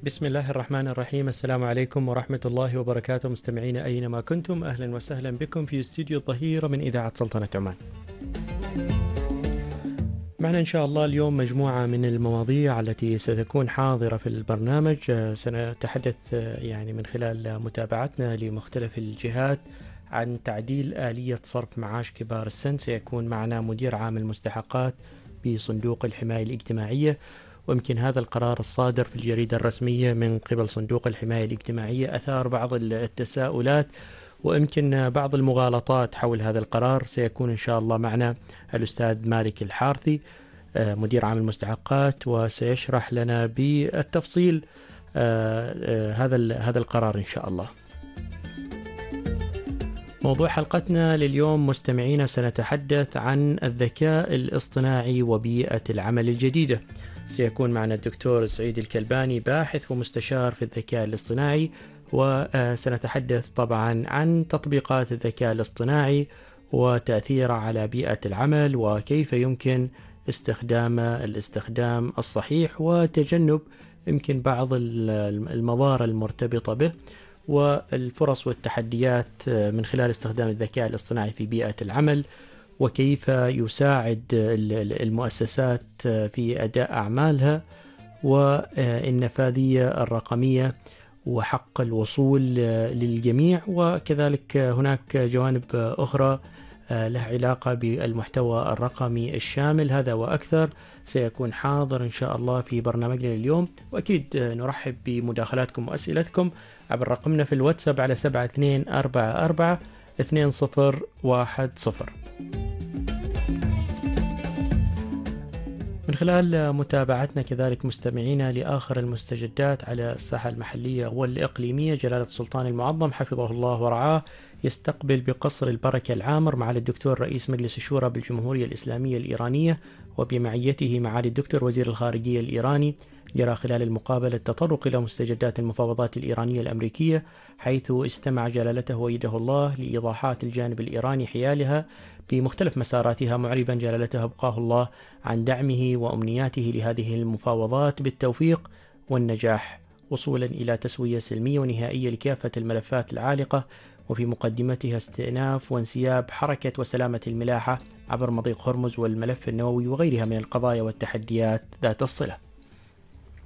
بسم الله الرحمن الرحيم. السلام عليكم ورحمة الله وبركاته مستمعينا أينما كنتم، أهلا وسهلا بكم في استديو الظهيرة من إذاعة سلطنة عمان. معنا إن شاء الله اليوم مجموعة من المواضيع التي ستكون حاضرة في البرنامج. سنتحدث يعني من خلال متابعتنا لمختلف الجهات عن تعديل آلية صرف معاش كبار السن. سيكون معنا مدير عام المستحقات بصندوق الحماية الاجتماعية، ويمكن هذا القرار الصادر في الجريدة الرسمية من قبل صندوق الحماية الاجتماعية أثار بعض التساؤلات ويمكن بعض المغالطات حول هذا القرار. سيكون إن شاء الله معنا الأستاذ مالك الحارثي مدير عام المستحقات، وسيشرح لنا بالتفصيل هذا القرار إن شاء الله. موضوع حلقتنا لليوم مستمعينا سنتحدث عن الذكاء الاصطناعي وبيئة العمل الجديدة. سيكون معنا الدكتور سعيد الكلباني باحث ومستشار في الذكاء الاصطناعي، وسنتحدث طبعا عن تطبيقات الذكاء الاصطناعي وتأثيره على بيئة العمل وكيف يمكن الاستخدام الصحيح وتجنب يمكن بعض المضار المرتبطة به، والفرص والتحديات من خلال استخدام الذكاء الاصطناعي في بيئة العمل، وكيف يساعد المؤسسات في أداء أعمالها، والنفاذية الرقمية وحق الوصول للجميع. وكذلك هناك جوانب أخرى لها علاقة بالمحتوى الرقمي الشامل. هذا وأكثر سيكون حاضر إن شاء الله في برنامجنا اليوم، وأكيد نرحب بمداخلاتكم وأسئلتكم عبر رقمنا في الواتساب على 7244-2010. من خلال متابعتنا كذلك مستمعينا لآخر المستجدات على الساحة المحلية والإقليمية، جلالة السلطان المعظم حفظه الله ورعاه يستقبل بقصر البركة العامر معالي الدكتور رئيس مجلس الشورى بالجمهورية الإسلامية الإيرانية، وبمعيته معالي الدكتور وزير الخارجية الإيراني. جرى خلال المقابلة التطرق إلى مستجدات المفاوضات الإيرانية الأمريكية، حيث استمع جلالته وأيده الله لإيضاحات الجانب الإيراني حيالها بمختلف مساراتها، معربا جلالته أبقاه الله عن دعمه وأمنياته لهذه المفاوضات بالتوفيق والنجاح، وصولا إلى تسوية سلمية ونهائية لكافة الملفات العالقة، وفي مقدمتها استئناف وانسياب حركة وسلامة الملاحة عبر مضيق هرمز والملف النووي وغيرها من القضايا والتحديات ذات الصلة.